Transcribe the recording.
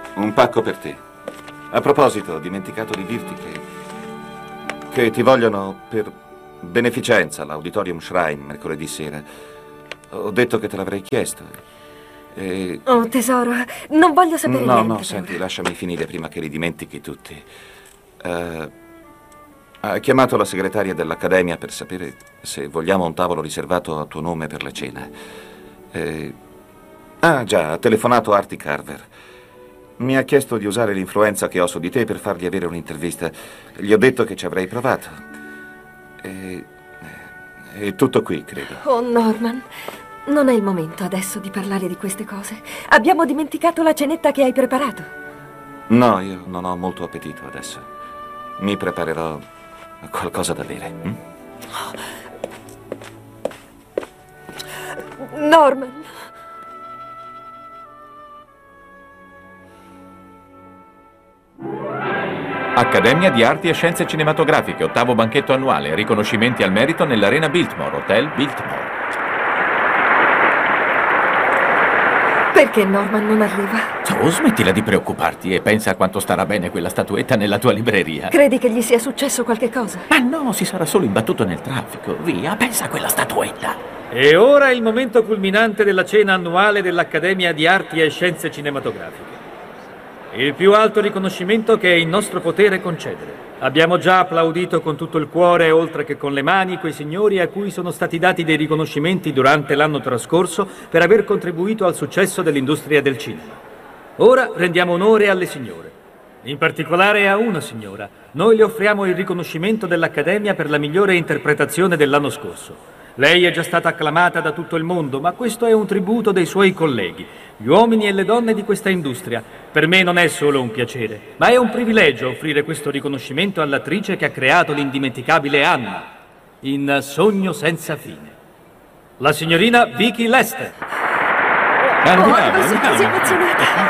Un pacco per te. A proposito, ho dimenticato di dirti che ti vogliono per beneficenza all'Auditorium Shrine mercoledì sera. Ho detto che te l'avrei chiesto. Oh, tesoro, non voglio sapere niente. No, senti, lasciami finire prima che li dimentichi tutti. Ha chiamato la segretaria dell'Accademia per sapere se vogliamo un tavolo riservato a tuo nome per la cena. Già, ha telefonato Artie Carver. Mi ha chiesto di usare l'influenza che ho su di te per fargli avere un'intervista. Gli ho detto che ci avrei provato. È tutto qui, credo. Oh, Norman, non è il momento adesso di parlare di queste cose. Abbiamo dimenticato la cenetta che hai preparato. No, io non ho molto appetito adesso. Mi preparerò qualcosa da bere. Norman. Accademia di Arti e Scienze Cinematografiche, 8º banchetto annuale, riconoscimenti al merito nell'Arena Biltmore, Hotel Biltmore. Perché Norman non arriva? Oh, smettila di preoccuparti e pensa a quanto starà bene quella statuetta nella tua libreria. Credi che gli sia successo qualche cosa? Ma no, si sarà solo imbattuto nel traffico. Via, pensa a quella statuetta. E ora è il momento culminante della cena annuale dell'Accademia di Arti e Scienze Cinematografiche. Il più alto riconoscimento che è in nostro potere concedere. Abbiamo già applaudito con tutto il cuore, oltre che con le mani, quei signori a cui sono stati dati dei riconoscimenti durante l'anno trascorso per aver contribuito al successo dell'industria del cinema. Ora rendiamo onore alle signore. In particolare a una signora. Noi le offriamo il riconoscimento dell'Accademia per la migliore interpretazione dell'anno scorso. Lei è già stata acclamata da tutto il mondo, ma questo è un tributo dei suoi colleghi, gli uomini e le donne di questa industria. Per me non è solo un piacere, ma è un privilegio offrire questo riconoscimento all'attrice che ha creato l'indimenticabile Anna, in Sogno senza fine. La signorina Vicki Lester. Sono così emozionata.